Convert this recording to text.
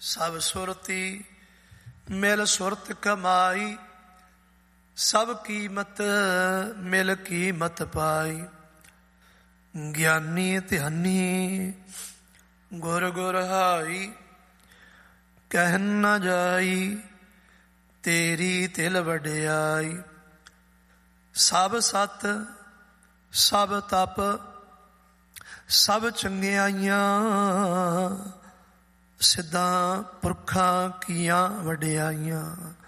ਸਭ ਸੁਰਤੀ ਮਿਲ ਸੁਰਤ ਕਮਾਈ, ਸਭ ਕੀਮਤ ਮਿਲ ਕੀਮਤ ਪਾਈ। ਗਿਆਨੀ ਧਿਆਨੀ ਗੁਰ ਗੁਰ ਹਾਈ, ਕਹਿ ਨਾ ਜਾਈ ਤੇਰੀ ਤਿਲ ਵਡਿਆਈ। ਸਭ ਸਤ ਸਭ ਤਪ ਸਭ ਚੰਗਿਆਈਆਂ, ਸਿੱਧਾਂ ਪੁਰਖਾਂ ਕੀਆਂ ਵਡਿਆਈਆਂ।